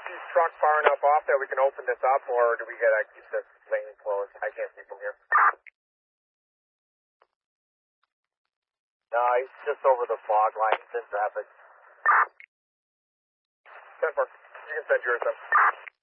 His truck far enough off that we can open this up, or do we gotta keep this lane closed? I can't see from here. No, he's just over the fog line. He's in traffic. 10-4. You can send yours up.